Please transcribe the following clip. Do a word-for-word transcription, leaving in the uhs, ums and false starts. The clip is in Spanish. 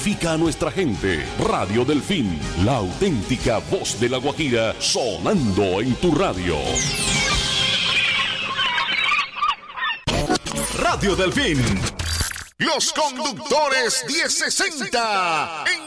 identifica a nuestra gente. Radio Delfín, la auténtica voz de La Guajira, sonando en tu radio. Radio Delfín. Los conductores diez sesenta en